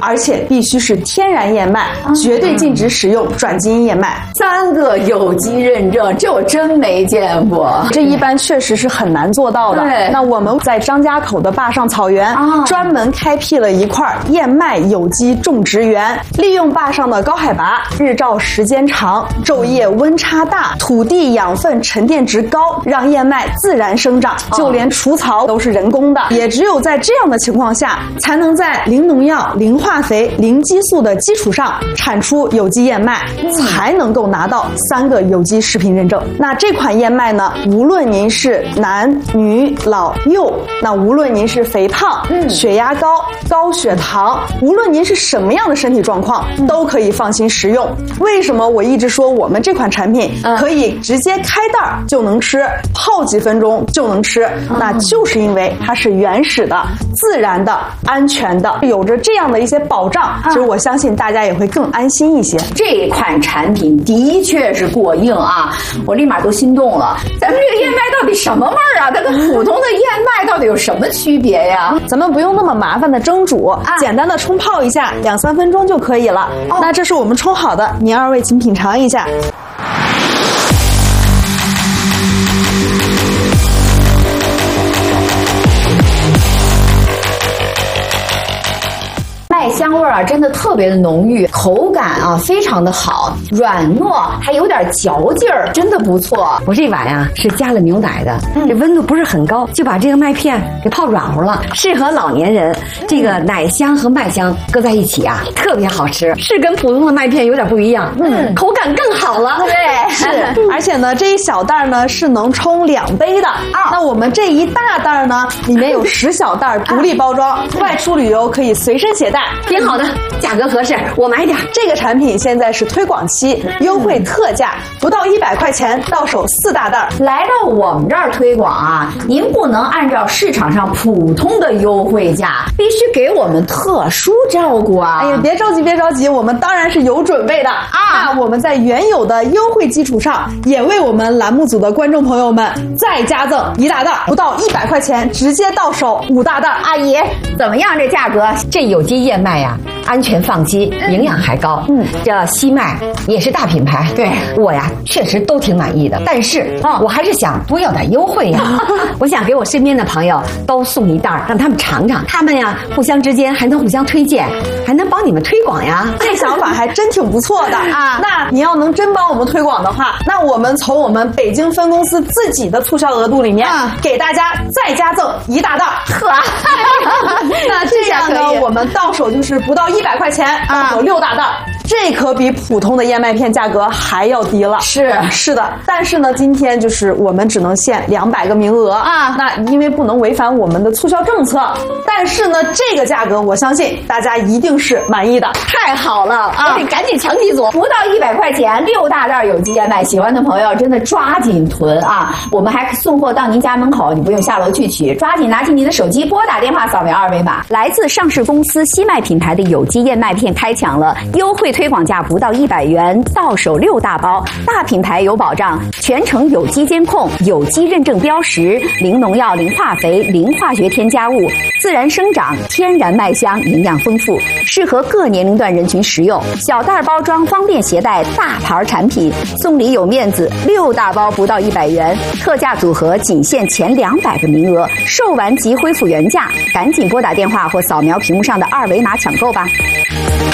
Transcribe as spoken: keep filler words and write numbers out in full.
而且必须是天然燕麦，绝对禁止使用转基因燕麦。 三个有机认证，这我真没见过。 这一般确实是很难做到的。 对， 那我们在张家口的坝上草原、啊、专门开辟了一块燕麦有机种植园，利用坝上的高海拔、日照时间长、昼夜温差大、土地养分沉淀值高，让燕麦自然生长，就连除草都是人工的。也只有在这样的情况下，才能在零农药、零化肥、零激素的基础上产出有机燕麦，才能够拿到三个有机食品认证。那这款燕麦呢，无论您是男女老幼，那无论您是肥胖、嗯、血压高、高血糖，无论您是什么样的身体状况，都可以放心食用。为什么我一直说我们这款产品可以直接开袋就能吃，泡几分钟就能吃？那就是因为它是原始的、自然的、安全的，有着这样的一些保障，其实我相信大家也会更安心一些。 这款产品的确是过硬啊，我立马都心动了。咱们这个燕麦到底什么味儿啊？它跟普通的燕麦到底有什么区别呀？ 咱们不用那么麻烦的蒸煮，啊、简单的冲泡一下，两三分钟就可以了。哦、那这是我们冲好的，您二位请品尝一下。 麦香味儿啊，真的特别的浓郁，口感啊非常的好，软糯，还有点嚼劲儿，真的不错。 我这碗啊是加了牛奶的，嗯、这温度不是很高，就把这个麦片给泡软乎了，适合老年人。这个奶香和麦香搁在一起啊，特别好吃，是跟普通的麦片有点不一样，嗯，口感更好了。 对， 是，而且呢，这一小袋呢是能冲两杯的。啊，那我们这一大袋呢，里面有十小袋独立包装，啊、外出旅游可以随身携带。 挺好的，价格合适，我买点。 这个产品现在是推广期，优惠特价，不到一百块钱到手四大袋。 来到我们这儿推广啊，您不能按照市场上普通的优惠价，必须给我们特殊照顾啊！ 哎呀，别着急，别着急，我们当然是有准备的啊！那我们在原有的优惠基础上，也为我们栏目组的观众朋友们再加赠一大袋，不到一百块钱直接到手五大袋。 阿姨，怎么样？这价格？ 这有机燕麦呀、啊，安全放心，营养还高。嗯，这西麦也是大品牌， 对我呀确实都挺满意的。但是啊、哦，我还是想多要点优惠呀。我想给我身边的朋友都送一袋，让他们尝尝，他们呀互相之间还能互相推荐，还能帮你们推广呀。 这想法还真挺不错的啊！那你要能真帮我们推广的话，那我们从我们北京分公司自己的促销额度里面，啊、给大家再加赠一大袋。 呵， 那这样呢，我们到手就是不到一百块钱，到手六大袋。这可比普通的燕麦片价格还要低了。 是是的，但是呢，今天就是我们只能限两百个名额啊。那因为不能违反我们的促销政策，但是呢，这个价格我相信大家一定是满意的。 太好了啊！我得赶紧抢几组，不到一百块钱六大袋有机燕麦，喜欢的朋友真的抓紧囤啊！我们还送货到您家门口，你不用下楼去取，抓紧拿起您的手机，拨打电话，扫描二维码。来自上市公司西麦品牌的有机燕麦片开抢了优惠推广价不到一百元，到手六大包，大品牌有保障，全程有机监控，有机认证标识，零农药、零化肥、零化学添加物，自然生长，天然麦香，营养丰富，适合各年龄段人群食用。小袋包装方便携带，大牌产品，送礼有面子，六大包不到一百元，特价组合仅限前两百个名额，售完即恢复原价，赶紧拨打电话或扫描屏幕上的二维码抢购吧。